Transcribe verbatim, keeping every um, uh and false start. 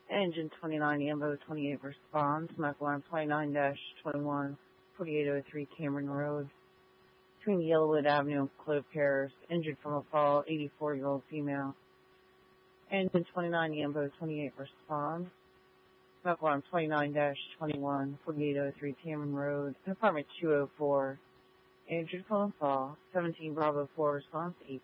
Engine twenty-nine, Ambo twenty-eight responds. Medical line twenty-nine dash twenty-one, forty-eight oh three Cameron Road. Between Yellowwood Avenue and Clove Terrace. Injured from a fall, eighty-four-year-old female. Engine twenty-nine, Ambo twenty-eight responds. Medical line twenty-nine dash twenty-one, forty-eight oh three Cameron Road. Apartment two oh four. Injured from a fall, seventeen Bravo four response, eight